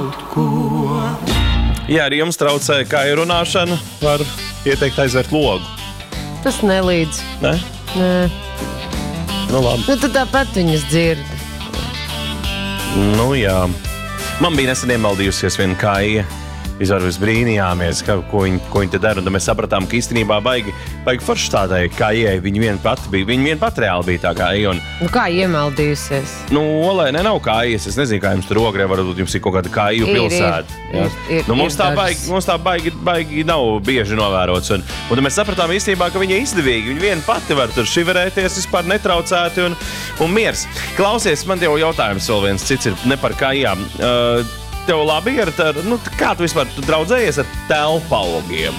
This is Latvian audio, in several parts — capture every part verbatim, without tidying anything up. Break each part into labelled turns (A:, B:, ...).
A: kaut ko.
B: Ja arī jums traucē kāju runāšana, var ieteikt aizvērt logu.
A: Tas nelīdz.
B: Ne?
A: Nē.
B: Nu labi.
A: Nu, tu tāpat viņas dzirdi.
B: Nu jā. Man bija nesen iemaldījusies viena kāja. Vispār mēs brīnījāmies, ka, ko, viņi, ko viņi te dara. Un tad mēs sapratām, ka īstenībā baigi, baigi forši tādai kājai. Viņa vien pati bija, viņa vien pati reāli bija tā kāja. Un,
A: Nu, kā iemaldījusies?
B: nu, olē, ne nav kājas. Es nezinu, kā jums tur ogrē, varbūt jums ir kaut kāda kāju
A: Ir,
B: pilsēta.
A: ir,
B: Jā.
A: ir, ir,
B: nu, mums,
A: ir
B: tā
A: dažas.
B: baigi, mums tā baigi, baigi nav bieži novērots. Un, un tad mēs sapratām īstenībā, ka viņa ir izdevīga. Viņa vien pati var tur šiverēties, vispār netraucēti un, un miers. Klausies, man jau jautājums vēl viens cits ir ne par kājām. Uh, Tev labi ir, ar, nu, kā tu vispār tu draudzējies ar telpaugiem?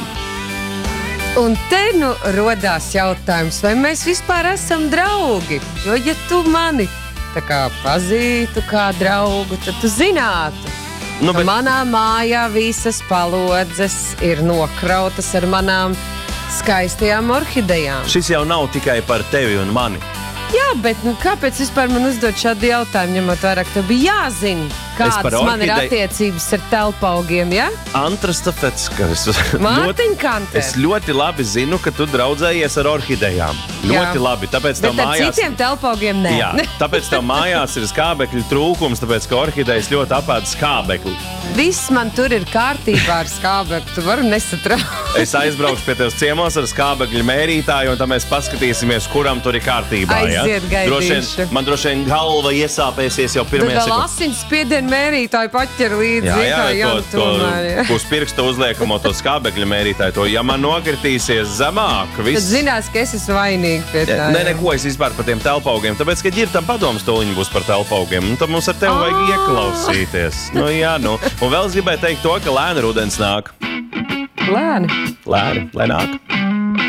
A: Un te nu rodās jautājums, vai mēs vispār esam draugi? Jo, ja tu mani tā kā pazītu kā draugu, tad tu zinātu,
B: Nu,
A: ka
B: bet-
A: manā mājā visas palodzes ir nokrautas ar manām skaistajām orhidejām.
B: Šis jau nav tikai par tevi un mani.
A: Jā, bet nu, kāpēc vispār man uzdot šādu jautājumu, ņemot vairāk, tev bija jāzina,
B: Es par
A: kādas man ir
B: orhidei-
A: attiecības ar telpaugiem, ja?
B: Antras Tafetskas.
A: Mārtiņ Kantē.
B: Es ļoti labi zinu, ka tu draudzējies ar orhidejām. Ļoti
A: Jā.
B: labi, tāpēc tev
A: Bet ar
B: mājās...
A: citiem telpaugiem nē.
B: Jā, tāpēc tev mājās ir skābekļu trūkums, tāpēc, ka orhidejas ļoti apēd skābekli.
A: Viss man tur ir kārtībā ar skābekli, tu vari nesatraukt.
B: Es aizbraukšu pie tevis ciemos ar skābekļu mērītāju, un tad mēs paskatīsimies, kuram tur ir kārtībā. Ja?
A: Aiziet,
B: Droši
A: gaidīšu.
B: vien, man droši vien galva iesāpēsies jau
A: Tad
B: pirmajā
A: vēl
B: sekundē.
A: asins spiedienu mērītāju paķer līdzi.
B: Jā, jā,
A: kā
B: to,
A: Jan
B: to,
A: tomēr, jā.
B: uz pirksta uzliekamo to skābekļu mērītāju. To, ja man nokritīsies zemāk,
A: Tad
B: viss...
A: zinās, ka es esmu vainīga pie tā.
B: Nē,
A: jā.
B: neko es vispār par tiem telpaugiem. Tāpēc, ka ģirtam padoms toliņi būs par telpaugiem. Un tad mums ar tevi vajag
A: Ā!
B: ieklausīties. Nu, jā, nu. Un vēl es gribēju teikt to, ka lēni rudens nāk.
A: Lēni.
B: Lēni, lai nāk.